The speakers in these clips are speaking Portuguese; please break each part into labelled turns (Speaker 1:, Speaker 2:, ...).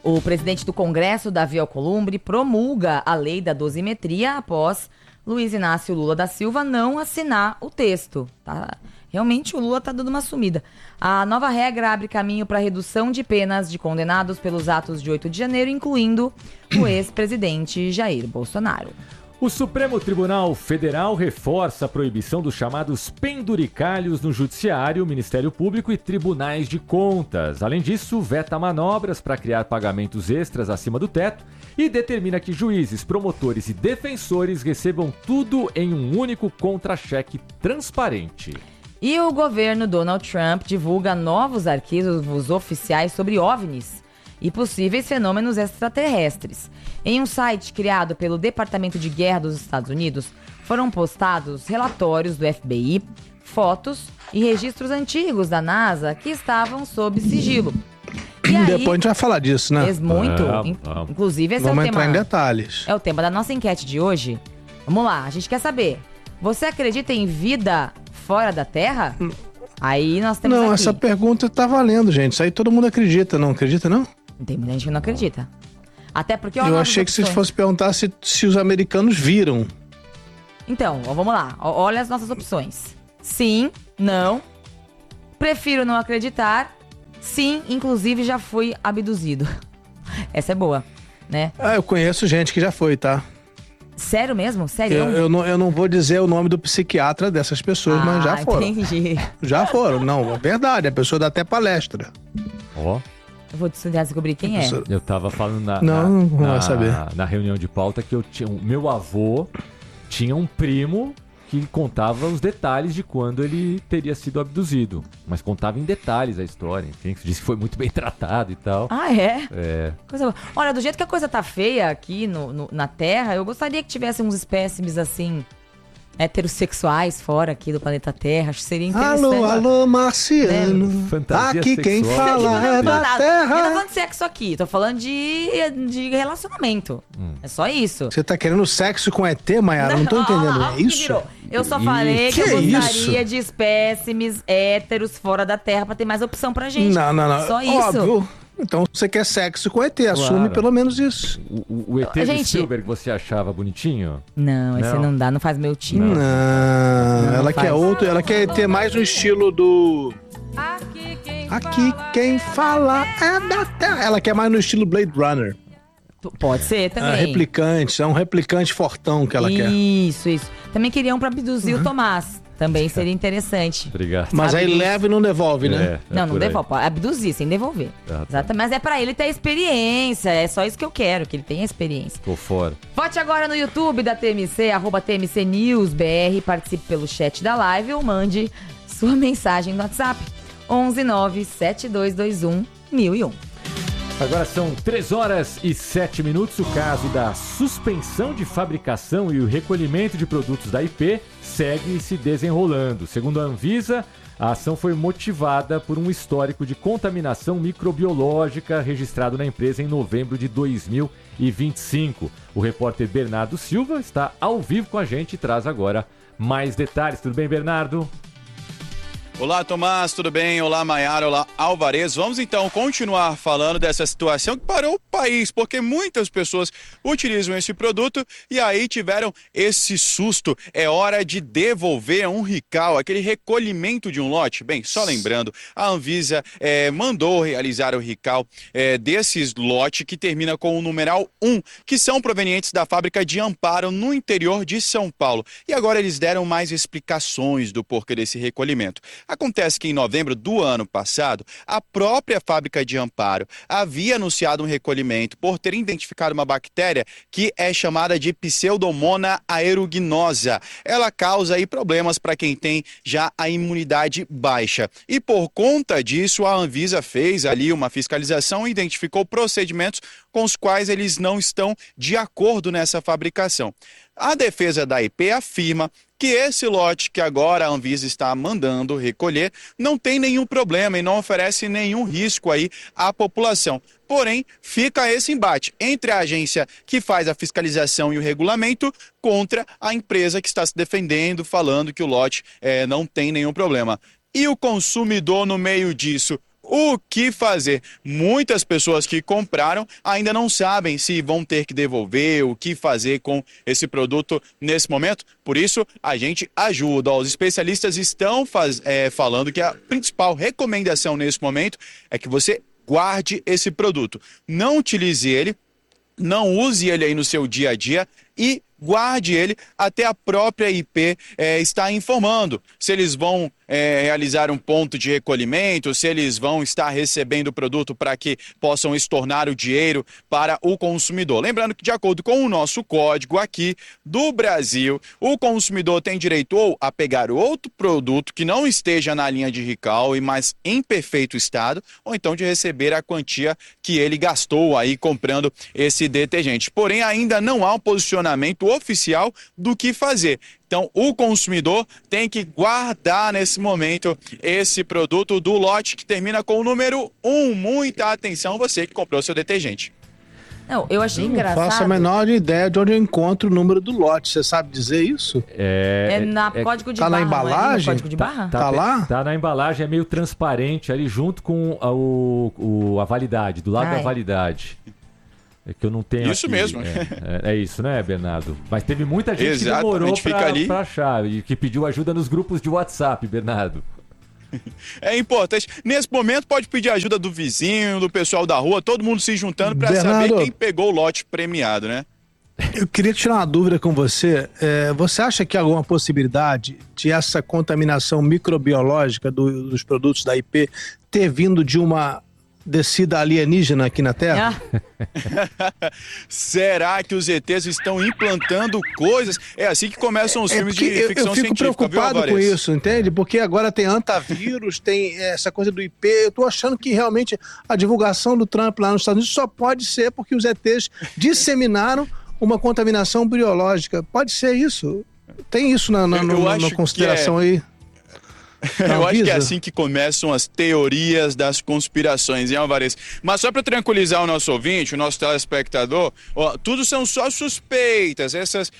Speaker 1: O presidente do Congresso, Davi Alcolumbre, promulga a lei da dosimetria após Luiz Inácio Lula da Silva não assinar o texto. Tá? Realmente o Lula está dando uma sumida. A nova regra abre caminho para a redução de penas de condenados pelos atos de 8 de janeiro, incluindo o ex-presidente Jair Bolsonaro.
Speaker 2: O Supremo Tribunal Federal reforça a proibição dos chamados penduricalhos no Judiciário, Ministério Público e Tribunais de Contas. Além disso, veta manobras para criar pagamentos extras acima do teto e determina que juízes, promotores e defensores recebam tudo em um único contra-cheque transparente.
Speaker 1: E o governo Donald Trump divulga novos arquivos oficiais sobre OVNIs e possíveis fenômenos extraterrestres. Em um site criado pelo Departamento de Guerra dos Estados Unidos, foram postados relatórios do FBI, fotos e registros antigos da NASA que estavam sob sigilo. E aí,
Speaker 3: depois a gente vai falar disso, né?
Speaker 1: Muito. Inclusive, esse
Speaker 3: Vamos
Speaker 1: é o tema.
Speaker 3: entrar em detalhes.
Speaker 1: É o tema da nossa enquete de hoje. Vamos lá, a gente quer saber. Você acredita em vida fora da Terra? Aí nós temos
Speaker 3: Não,
Speaker 1: aqui.
Speaker 3: essa pergunta tá valendo, gente. Isso aí todo mundo acredita, não acredita, não?
Speaker 1: Tem muita gente que não acredita. Até porque...
Speaker 3: Eu achei que você fosse perguntar se os americanos viram.
Speaker 1: Então, vamos lá. Olha as nossas opções. Sim, não. Prefiro não acreditar. Sim, inclusive já fui abduzido. Essa é boa, né?
Speaker 3: Ah, eu conheço gente que já foi, tá?
Speaker 1: Sério mesmo? Sério?
Speaker 3: Eu não vou dizer o nome do psiquiatra dessas pessoas, mas já foram.
Speaker 1: Entendi.
Speaker 3: Já foram, não, é verdade. A pessoa dá até palestra.
Speaker 2: Ó.
Speaker 1: Eu vou descobrir quem é.
Speaker 2: Eu tava falando
Speaker 3: não vai saber.
Speaker 2: Na reunião de pauta que o meu avô tinha um primo que contava os detalhes de quando ele teria sido abduzido. Mas contava em detalhes a história, enfim. Disse que foi muito bem tratado e tal.
Speaker 1: Ah, é?
Speaker 2: É.
Speaker 1: Coisa boa. Olha, do jeito que a coisa tá feia aqui na Terra, eu gostaria que tivesse uns espécimes assim, heterossexuais fora aqui do planeta Terra. Acho que seria interessante.
Speaker 3: Alô, marciano.
Speaker 2: Fantasia
Speaker 3: Aqui quem
Speaker 2: sexual.
Speaker 3: fala é da
Speaker 1: Eu não
Speaker 3: Terra.
Speaker 1: tô falando de sexo aqui, tô falando de relacionamento. É só isso.
Speaker 3: Você tá querendo sexo com ET, Mayara? Não tô entendendo. É isso?
Speaker 1: Eu só falei que eu
Speaker 3: Que
Speaker 1: gostaria
Speaker 3: isso?
Speaker 1: de espécimes héteros fora da Terra pra ter mais opção pra gente.
Speaker 3: Não.
Speaker 1: Só isso.
Speaker 3: Óbvio. Então você quer sexo com ET, assume
Speaker 2: Claro.
Speaker 3: pelo menos isso.
Speaker 2: O ET do
Speaker 1: Gente-
Speaker 2: Spielberg você achava bonitinho?
Speaker 1: Não, esse não dá, não faz meu time.
Speaker 3: Não, ela
Speaker 1: faz.
Speaker 3: quer outro, ela quer ter mais no estilo do... Aqui quem fala é da Terra. Ela quer mais no estilo Blade Runner.
Speaker 1: Pode ser também.
Speaker 3: Replicante, é um replicante fortão que ela quer.
Speaker 1: Isso. Também queriam pra abduzir o Tomás. Também seria interessante.
Speaker 2: Obrigado.
Speaker 3: Mas aí leva e não devolve, né?
Speaker 1: Não
Speaker 2: por aí.
Speaker 1: devolve. Pode abduzir, sem devolver.
Speaker 2: Tá.
Speaker 1: Exatamente. Mas é pra ele ter experiência. É só isso que eu quero, que ele tenha experiência.
Speaker 2: Tô fora.
Speaker 1: Vote agora no YouTube da TMC, @TMC News BR, participe pelo chat da live ou mande sua mensagem no WhatsApp 11 9 7221 1001.
Speaker 2: Agora são 3h07. O caso da suspensão de fabricação e o recolhimento de produtos da IP segue se desenrolando. Segundo a Anvisa, a ação foi motivada por um histórico de contaminação microbiológica registrado na empresa em novembro de 2025. O repórter Bernardo Silva está ao vivo com a gente e traz agora mais detalhes. Tudo bem, Bernardo?
Speaker 4: Olá, Tomás, tudo bem? Olá, Mayara, olá, Alvarez. Vamos então continuar falando dessa situação que parou o país, porque muitas pessoas utilizam esse produto e aí tiveram esse susto. É hora de devolver um RICAL, aquele recolhimento de um lote. Bem, só lembrando, a Anvisa mandou realizar o RICAL desses lotes que termina com o numeral 1, que são provenientes da fábrica de Amparo no interior de São Paulo. E agora eles deram mais explicações do porquê desse recolhimento. Acontece que em novembro do ano passado, a própria fábrica de Amparo havia anunciado um recolhimento por ter identificado uma bactéria que é chamada de Pseudomonas aeruginosa. Ela causa aí problemas para quem tem já a imunidade baixa. E por conta disso, a Anvisa fez ali uma fiscalização e identificou procedimentos com os quais eles não estão de acordo nessa fabricação. A defesa da IP afirma que esse lote que agora a Anvisa está mandando recolher não tem nenhum problema e não oferece nenhum risco aí à população. Porém, fica esse embate entre a agência que faz a fiscalização e o regulamento contra a empresa que está se defendendo, falando que o lote não tem nenhum problema. E o consumidor no meio disso? o que fazer. Muitas pessoas que compraram ainda não sabem se vão ter que devolver, o que fazer com esse produto nesse momento. Por isso, a gente ajuda. Os especialistas estão falando que a principal recomendação nesse momento é que você guarde esse produto. Não utilize ele, não use ele aí no seu dia a dia e guarde ele até a própria IP estar informando se eles vão realizar um ponto de recolhimento, se eles vão estar recebendo o produto para que possam estornar o dinheiro para o consumidor. Lembrando que, de acordo com o nosso código aqui do Brasil, o consumidor tem direito ou a pegar outro produto que não esteja na linha de recall, mas em perfeito estado, ou então de receber a quantia que ele gastou aí comprando esse detergente. Porém, ainda não há um posicionamento oficial do que fazer. Então, o consumidor tem que guardar nesse momento esse produto do lote que termina com o número 1. Muita atenção, você que comprou seu detergente.
Speaker 1: Não, eu achei engraçado.
Speaker 3: Não faço a menor ideia de onde eu encontro o número do lote. Você sabe dizer isso?
Speaker 1: Código de
Speaker 3: barra.
Speaker 1: Tá
Speaker 3: na embalagem?
Speaker 1: Código de barra?
Speaker 3: Tá lá?
Speaker 2: Tá na embalagem, é meio transparente ali junto com a validade, do lado da validade. É que eu não tenho
Speaker 4: isso
Speaker 2: aqui.
Speaker 4: Mesmo.
Speaker 2: É isso, né, Bernardo? Mas teve muita gente que demorou pra achar e que pediu ajuda nos grupos de WhatsApp, Bernardo.
Speaker 4: É importante. Nesse momento pode pedir ajuda do vizinho, do pessoal da rua, todo mundo se juntando para saber quem pegou o lote premiado, né?
Speaker 3: Eu queria tirar uma dúvida com você. Você acha que há alguma possibilidade de essa contaminação microbiológica dos produtos da IP ter vindo de uma descida alienígena aqui na Terra?
Speaker 4: Será que os ETs estão implantando coisas? É assim que começam os filmes de ficção científica.
Speaker 3: Eu fico preocupado com isso, entende? Porque agora tem antavírus, tem essa coisa do IP. Eu tô achando que realmente a divulgação do Trump lá nos Estados Unidos só pode ser porque os ETs disseminaram uma contaminação biológica. Pode ser isso? Tem isso na consideração aí?
Speaker 4: Eu acho que é assim que começam as teorias das conspirações, hein, Alvarez? Mas só para tranquilizar o nosso ouvinte, o nosso telespectador, tudo são só suspeitas,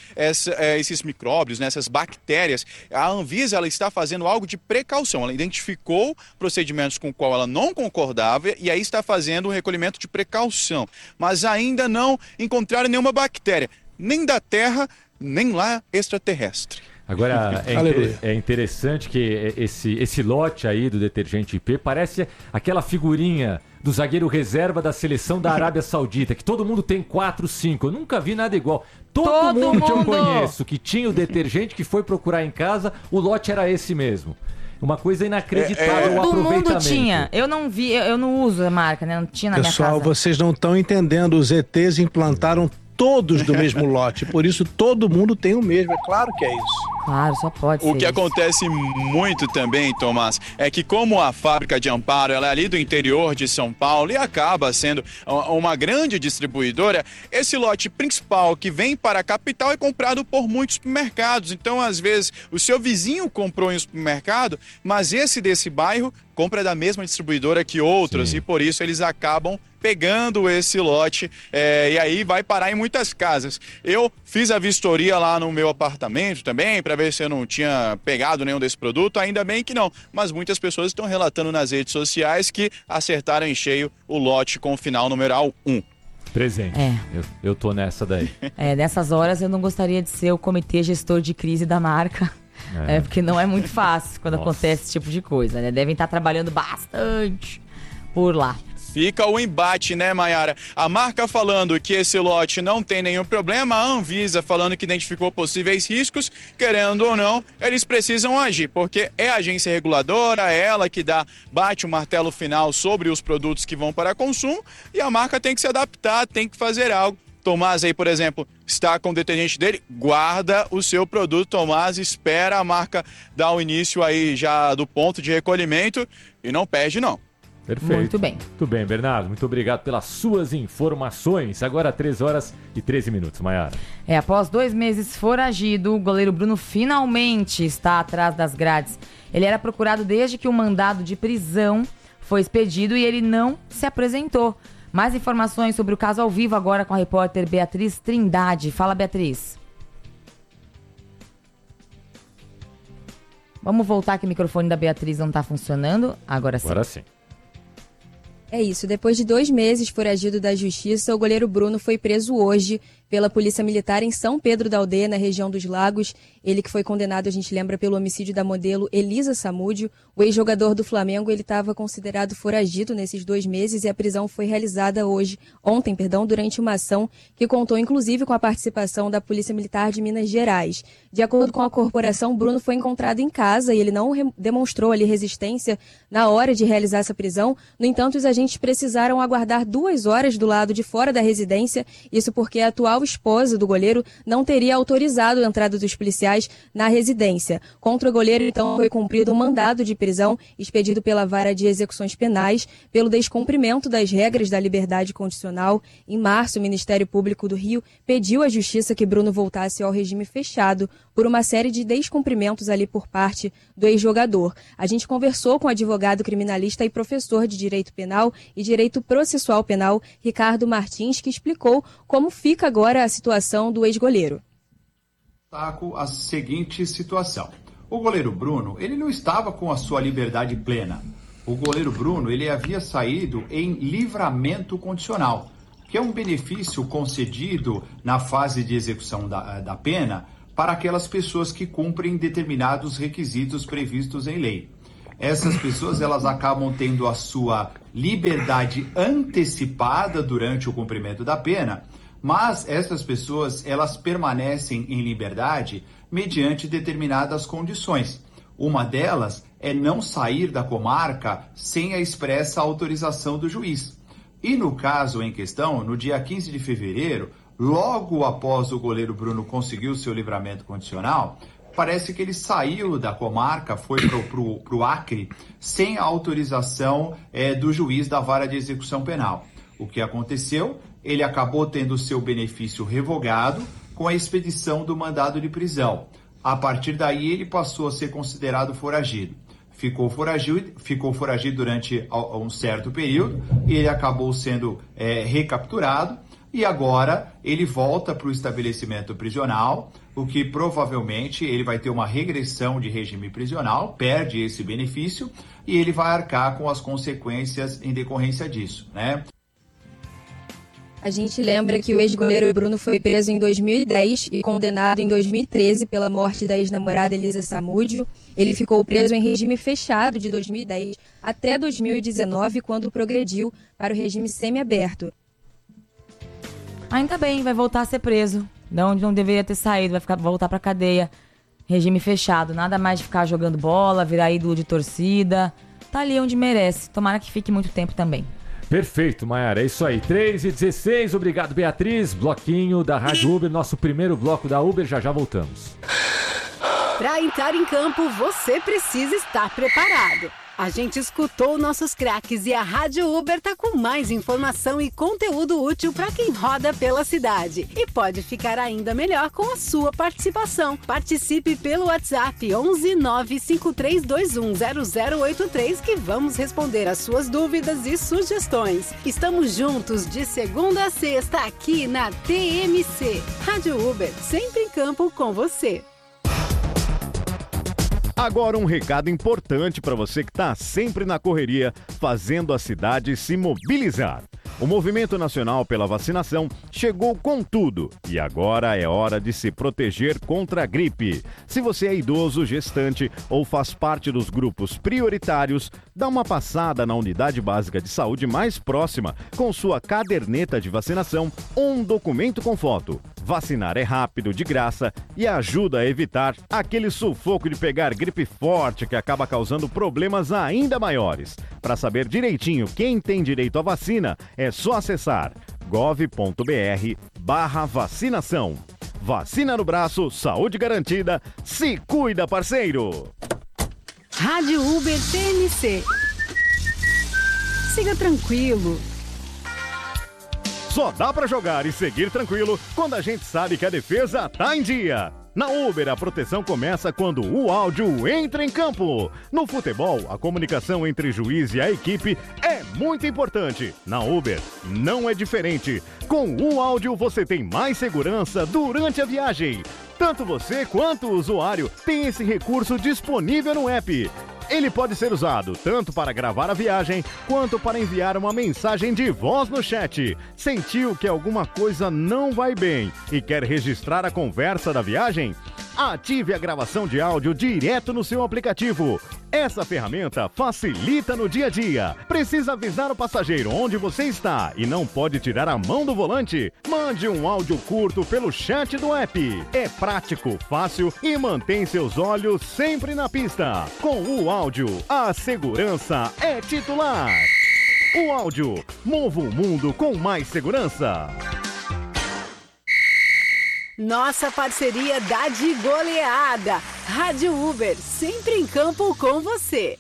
Speaker 4: esses micróbios, né, essas bactérias. A Anvisa ela está fazendo algo de precaução, ela identificou procedimentos com o qual ela não concordava e aí está fazendo um recolhimento de precaução. Mas ainda não encontraram nenhuma bactéria, nem da Terra, nem lá extraterrestre.
Speaker 2: Agora, é interessante que esse lote aí do detergente IP parece aquela figurinha do zagueiro reserva da seleção da Arábia Saudita, que todo mundo tem 4, 5. Eu nunca vi nada igual. Todo mundo que eu conheço que tinha o detergente que foi procurar em casa, o lote era esse mesmo. Uma coisa inacreditável, o aproveitamento.
Speaker 1: Todo mundo tinha. Eu não vi, eu não uso a marca, né? Não tinha na minha casa.
Speaker 3: Pessoal, vocês não estão entendendo. Os ETs implantaram todos do mesmo lote, por isso todo mundo tem o mesmo, é claro que é isso.
Speaker 1: Claro, só pode ser.
Speaker 4: O que acontece muito também, Tomás, é que como a fábrica de Amparo ela é ali do interior de São Paulo e acaba sendo uma grande distribuidora, esse lote principal que vem para a capital é comprado por muitos supermercados. Então, às vezes, o seu vizinho comprou em um supermercado, mas esse desse bairro compra da mesma distribuidora que outros. Sim. E por isso eles acabam pegando esse lote e aí vai parar em muitas casas. Eu fiz a vistoria lá no meu apartamento também para ver se eu não tinha pegado nenhum desse produto, ainda bem que não, mas muitas pessoas estão relatando nas redes sociais que acertaram em cheio o lote com o final numeral 1.
Speaker 2: Presente. Eu tô nessa daí.
Speaker 1: Nessas horas eu não gostaria de ser o comitê gestor de crise da marca. Porque não é muito fácil quando acontece esse tipo de coisa, né? Devem estar trabalhando bastante por lá.
Speaker 4: Fica o embate, né, Mayara? A marca falando que esse lote não tem nenhum problema, a Anvisa falando que identificou possíveis riscos, querendo ou não, eles precisam agir, porque é a agência reguladora, é ela que bate o martelo final sobre os produtos que vão para consumo, e a marca tem que se adaptar, tem que fazer algo. Tomás aí, por exemplo, está com o detergente dele, guarda o seu produto, Tomás, espera a marca dar o início aí já do ponto de recolhimento e não perde não.
Speaker 2: Perfeito.
Speaker 1: Muito bem.
Speaker 2: Muito bem, Bernardo. Muito obrigado pelas suas informações. Agora 3h13, Mayara.
Speaker 1: Após 2 meses foragido, o goleiro Bruno finalmente está atrás das grades. Ele era procurado desde que o mandado de prisão foi expedido e ele não se apresentou. Mais informações sobre o caso ao vivo agora com a repórter Beatriz Trindade. Fala, Beatriz. Vamos voltar que o microfone da Beatriz não está funcionando. Agora sim.
Speaker 2: Agora sim.
Speaker 5: É isso, depois de 2 meses foragido da justiça, o goleiro Bruno foi preso hoje pela Polícia Militar em São Pedro da Aldeia, na região dos Lagos. Ele que foi condenado, a gente lembra, pelo homicídio da modelo Elisa Samúdio. O ex-jogador do Flamengo, ele estava considerado foragido nesses 2 meses e a prisão foi realizada ontem, durante uma ação que contou inclusive com a participação da Polícia Militar de Minas Gerais. De acordo com a corporação, Bruno foi encontrado em casa e ele não demonstrou ali resistência na hora de realizar essa prisão. No entanto, os agentes precisaram aguardar 2 horas do lado de fora da residência, isso porque a atual esposa do goleiro não teria autorizado a entrada dos policiais na residência. Contra o goleiro, então, foi cumprido um mandado de prisão expedido pela Vara de Execuções Penais pelo descumprimento das regras da liberdade condicional. Em março, o Ministério Público do Rio pediu à Justiça que Bruno voltasse ao regime fechado por uma série de descumprimentos ali por parte do ex-jogador. A gente conversou com o advogado criminalista e professor de Direito Penal e Direito Processual Penal, Ricardo Martins, que explicou como fica agora a situação do ex-goleiro.
Speaker 6: A seguinte situação. O goleiro Bruno, ele não estava com a sua liberdade plena. O goleiro Bruno, ele havia saído em livramento condicional, que é um benefício concedido na fase de execução da pena para aquelas pessoas que cumprem determinados requisitos previstos em lei. Essas pessoas, elas acabam tendo a sua liberdade antecipada durante o cumprimento da pena, mas essas pessoas, elas permanecem em liberdade mediante determinadas condições. Uma delas é não sair da comarca sem a expressa autorização do juiz. E no caso em questão, no dia 15 de fevereiro, logo após o goleiro Bruno conseguir o seu livramento condicional, parece que ele saiu da comarca, foi para o Acre, sem a autorização do juiz da Vara de Execução Penal. O que aconteceu? Ele acabou tendo o seu benefício revogado com a expedição do mandado de prisão. A partir daí, ele passou a ser considerado foragido. Ficou foragido durante um certo período, ele acabou sendo recapturado e agora ele volta para o estabelecimento prisional, o que provavelmente ele vai ter uma regressão de regime prisional, perde esse benefício e ele vai arcar com as consequências em decorrência disso, né?
Speaker 5: A gente lembra que o ex-goleiro Bruno foi preso em 2010 e condenado em 2013 pela morte da ex-namorada Elisa Samúdio. Ele ficou preso em regime fechado de 2010 até 2019, quando progrediu para o regime semiaberto.
Speaker 1: Ainda bem, vai voltar a ser preso. De onde não deveria ter saído, vai voltar pra cadeia. Regime fechado, nada mais de ficar jogando bola, virar ídolo de torcida. Tá ali onde merece. Tomara que fique muito tempo também.
Speaker 2: Perfeito, Maiara, é isso aí. 3h16, obrigado, Beatriz. Bloquinho da Rádio Uber, nosso primeiro bloco da Uber, já voltamos.
Speaker 7: Para entrar em campo, você precisa estar preparado. A gente escutou nossos craques e a Rádio Uber tá com mais informação e conteúdo útil para quem roda pela cidade. E pode ficar ainda melhor com a sua participação. Participe pelo WhatsApp 11 95321 0083 que vamos responder as suas dúvidas e sugestões. Estamos juntos de segunda a sexta aqui na TMC. Rádio Uber, sempre em campo com você.
Speaker 8: Agora um recado importante para você que está sempre na correria, fazendo a cidade se mobilizar. O Movimento Nacional pela Vacinação chegou com tudo e agora é hora de se proteger contra a gripe. Se você é idoso, gestante ou faz parte dos grupos prioritários, dá uma passada na unidade básica de saúde mais próxima com sua caderneta de vacinação ou um documento com foto. Vacinar é rápido, de graça e ajuda a evitar aquele sufoco de pegar gripe forte que acaba causando problemas ainda maiores. Para saber direitinho quem tem direito à vacina, é só acessar gov.br/vacinação. Vacina no braço, saúde garantida, se cuida, parceiro!
Speaker 7: Rádio Uber TMC. Siga tranquilo.
Speaker 8: Só dá pra jogar e seguir tranquilo quando a gente sabe que a defesa tá em dia. Na Uber, a proteção começa quando o áudio entra em campo. No futebol, a comunicação entre juiz e a equipe é muito importante. Na Uber, não é diferente. Com o áudio, você tem mais segurança durante a viagem. Tanto você quanto o usuário tem esse recurso disponível no app. Ele pode ser usado tanto para gravar a viagem, quanto para enviar uma mensagem de voz no chat. Sentiu que alguma coisa não vai bem e quer registrar a conversa da viagem? Ative a gravação de áudio direto no seu aplicativo. Essa ferramenta facilita no dia a dia. Precisa avisar o passageiro onde você está e não pode tirar a mão do volante? Mande um áudio curto pelo chat do app. É prático, fácil e mantém seus olhos sempre na pista. Com o áudio, a segurança é titular. O áudio, mova o mundo com mais segurança.
Speaker 7: Nossa parceria dá de goleada. Rádio Uber, sempre em campo com você.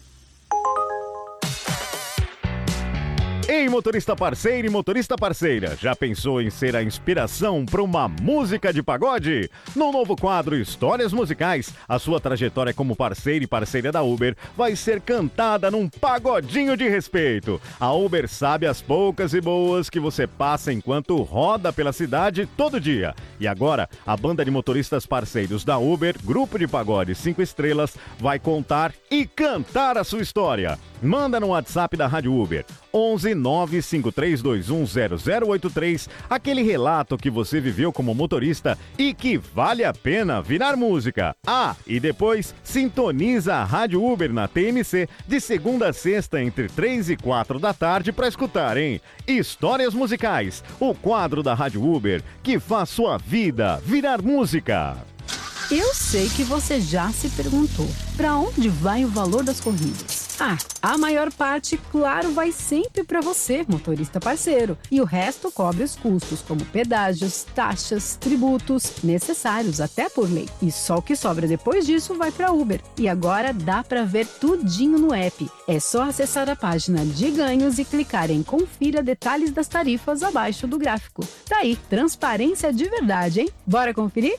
Speaker 8: Ei, motorista parceiro e motorista parceira, já pensou em ser a inspiração para uma música de pagode? No novo quadro Histórias Musicais, a sua trajetória como parceiro e parceira da Uber vai ser cantada num pagodinho de respeito. A Uber sabe as poucas e boas que você passa enquanto roda pela cidade todo dia. E agora, a banda de motoristas parceiros da Uber, Grupo de Pagode 5 Estrelas, vai contar e cantar a sua história. Manda no WhatsApp da Rádio Uber, 11 95321 0083, aquele relato que você viveu como motorista e que vale a pena virar música. Ah, e depois sintoniza a Rádio Uber na TMC de segunda a sexta entre 3 e 4 da tarde para escutar, hein? Histórias Musicais, o quadro da Rádio Uber que faz sua vida virar música.
Speaker 9: Eu sei que você já se perguntou, para onde vai o valor das corridas? A maior parte, claro, vai sempre para você, motorista parceiro. E o resto cobre os custos, como pedágios, taxas, tributos, necessários até por lei. E só o que sobra depois disso vai para Uber. E agora dá para ver tudinho no app. É só acessar a página de ganhos e clicar em Confira detalhes das tarifas abaixo do gráfico. Tá aí, transparência de verdade, hein? Bora conferir?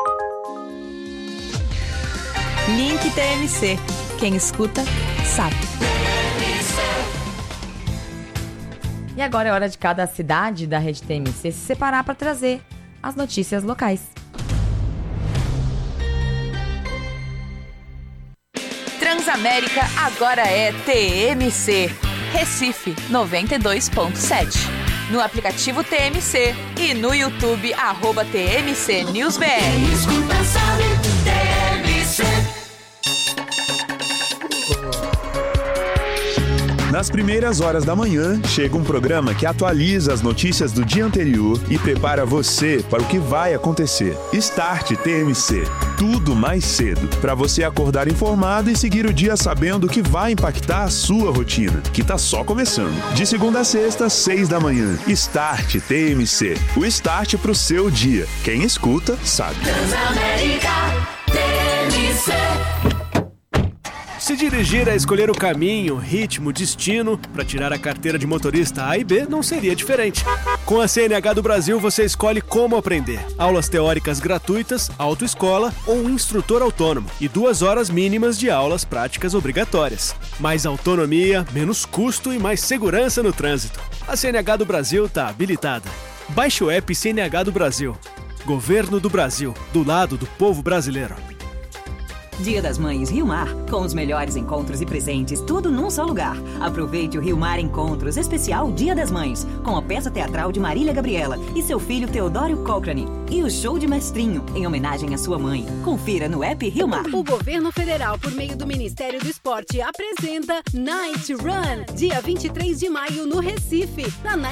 Speaker 10: Link TMC. Quem escuta, sabe.
Speaker 1: E agora é hora de cada cidade da rede TMC se separar para trazer as notícias locais.
Speaker 10: Transamérica agora é TMC. Recife 92.7. No aplicativo TMC e no YouTube @TMC NewsBR.
Speaker 11: Quem escuta sabe, TMC.
Speaker 12: Nas primeiras horas da manhã, chega um programa que atualiza as notícias do dia anterior e prepara você para o que vai acontecer. Start TMC. Tudo mais cedo, para você acordar informado e seguir o dia sabendo o que vai impactar a sua rotina, que tá só começando. De segunda a sexta, 6 da manhã. Start TMC. O start pro seu dia. Quem escuta, sabe.
Speaker 11: Transamérica TMC.
Speaker 13: Se dirigir é escolher o caminho, ritmo, destino para tirar a carteira de motorista A e B não seria diferente. Com a CNH do Brasil você escolhe como aprender. Aulas teóricas gratuitas, autoescola ou um instrutor autônomo e 2 horas mínimas de aulas práticas obrigatórias. Mais autonomia, menos custo e mais segurança no trânsito. A CNH do Brasil está habilitada. Baixe o app CNH do Brasil. Governo do Brasil, do lado do povo brasileiro.
Speaker 14: Dia das Mães Rio Mar, com os melhores encontros e presentes, tudo num só lugar. Aproveite o Rio Mar Encontros especial Dia das Mães, com a peça teatral de Marília Gabriela e seu filho Teodório Cochrane. E o show de Mestrinho, em homenagem à sua mãe. Confira no app Rio Mar.
Speaker 7: O governo federal, por meio do Ministério do Esporte, apresenta Night Run, dia 23 de maio no Recife. Na Night